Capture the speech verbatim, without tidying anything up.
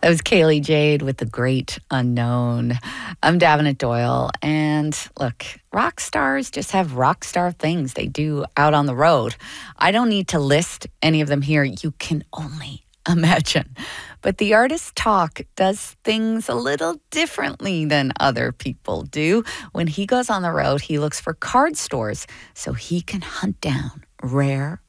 That was Kaylee Jade with The Great Unknown. I'm Davenant Doyle, and look, rock stars just have rock star things they do out on the road. I don't need to list any of them here. You can only imagine. But the artist Talk does things a little differently than other people do. When he goes on the road, he looks for card stores so he can hunt down rare